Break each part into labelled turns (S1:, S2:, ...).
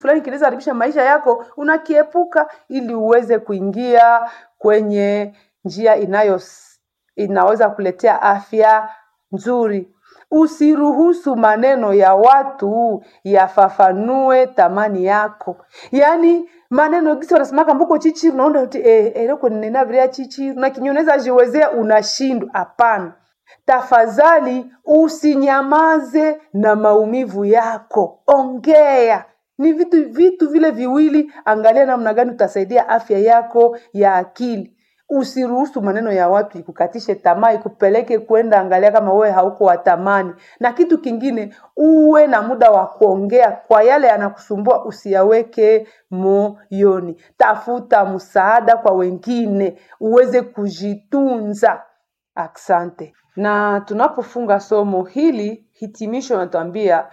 S1: fulani kinaweza haribisha maisha yako, unakiepuka ili uweze kuingia kwenye njia inaweza kuletea afya nzuri. Usiruhusu maneno ya watu yafafanue thamani yako. Yaani maneno gisi wanasemaka mboko chichi unaona eleko nina vile chichi na kinyoneza jiwezea unashindwa. Hapana. Tafadhali usinyamaze na maumivu yako. Ongea. Ni vitu vile viwili, angalia namna gani utasaidia afya yako ya akili. Usiruhusu maneno ya watu ikukatishe tamaa, ikupeleke kwenda angalia kama wewe hauko watamani. Na kitu kingine, uwe na muda wa kuongea kwa yale yanakusumbua, usiyaweke moyoni. Tafuta msaada kwa wengine, uweze kujitunza. Asante. Na tunapofunga somo hili, hitimisho natuambia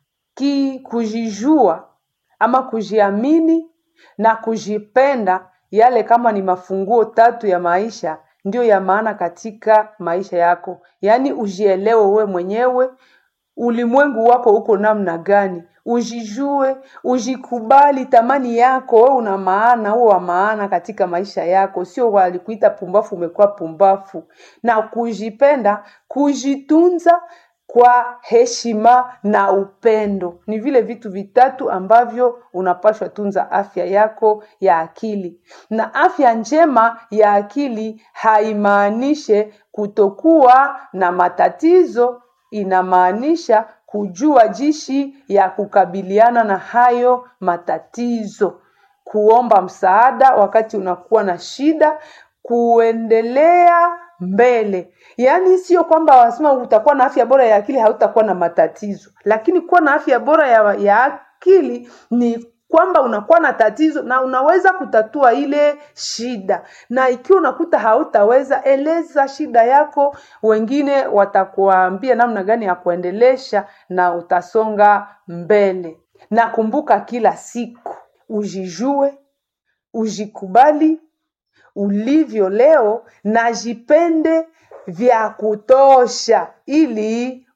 S1: kujijua ama kujiamini na kujipenda, yale kama ni mafunguo 3 ya maisha, ndio ya maana katika maisha yako. Yaani ujielewe wewe mwenyewe, ulimwengu wako uko namna gani, ujijue, ujikubali thamani yako, wewe una maana, wewe wa maana katika maisha yako, sio walikuita pumbafu umekuwa pumbafu. Na kujipenda, kujitunza kwa heshima na upendo. Ni vile vitu vitatu ambavyo unapaswa tunza afya yako ya akili. Na afya njema ya akili haimaanishe kutokuwa na matatizo, inamaanisha kujua jinsi ya kukabiliana na hayo matatizo. Kuomba msaada wakati unakuwa na shida, kuendelea mbele. Yaani sio kwamba wasema utakuwa na afya bora ya akili hautakuwa na matatizo. Lakini kuwa na afya bora ya akili ni kwamba unakuwa na tatizo na unaweza kutatua ile shida. Na ikiwa unakuta hautaweza, eleza shida yako, wengine watakuambia namna gani ya kuendelesha na utasonga mbele. Na kumbuka kila siku, ujijue, ujikubali ulivyo leo na jipende vya kutosha ili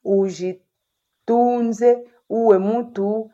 S1: ujitunze, uwe mtu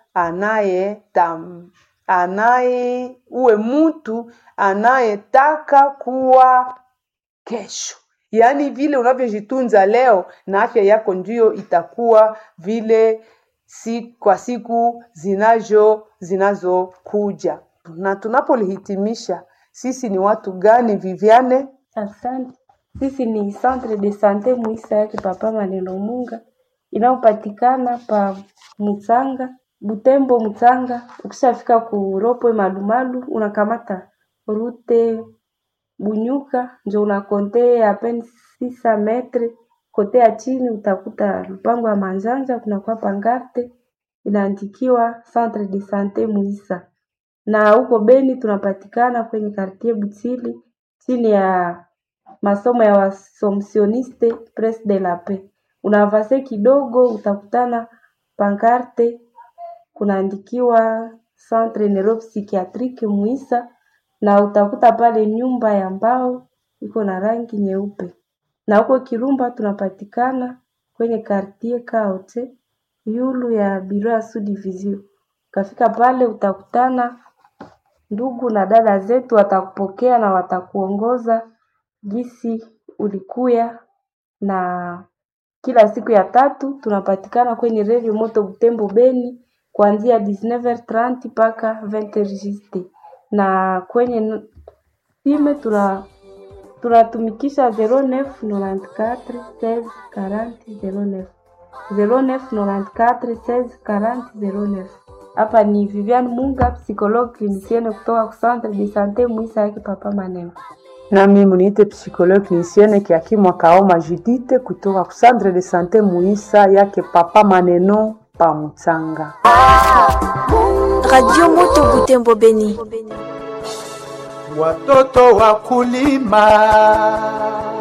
S1: anayetaka kuwa kesho. Yaani vile unavyojitunza leo na afya yako ndio itakuwa vile kwa siku zinazokuja. Na tunapolihitimisha, sisi ni watu gani Viviane?
S2: Asante. Sisi ni Centre de Sante Muisa yake Papa Maneno Munga, inayopatikana pa Mutsanga, Butembo Mutsanga. Ukishafika ku Ropwe Malumalu, unakamata route Bunyuka, ndio unakonte apen 600 metre. Kote ya chini utakuta lupango ya Manjanja, kuna kwa pangarte inaandikiwa Centre de Sante Muisa. Na huko Beni tunapatikana kwenye quartier Butili, chini ya masomo ya Wasomsioniste Presse de la Paix. Unavase kidogo utakutana pancarte kunaandikiwa Centre Neuropsychiatrique Muisa, na utakuta pale nyumba ya mbao iko na rangi nyeupe. Na huko Kirumba tunapatikana kwenye quartier Kaote, yulu ya biro ya subdivision. Ukafika pale utakutana ndugu na dada zetu, watakupokea na watakuongoza jinsi ulikuya. Na kila siku ya 3 tunapatikana kwenye Radio Moto Butembo Beni kuanzia 19h30 mpaka 20h. Na kwenye simu tunatumikisha 0994 16 40 09 0994 16 40 09. Hapa ni Viviane Munga, psychologue clinicienne kutoka Centre de Sante Muisa yake Papa Maneno.
S1: Na mimi niite psychologue clinicienne Kiakimwa Kaoma Judith kutoka Centre de Sante Muisa yake Papa Maneno pa Mutsanga.
S3: Radio Moto Butembo Beni.
S4: Watoto wakulima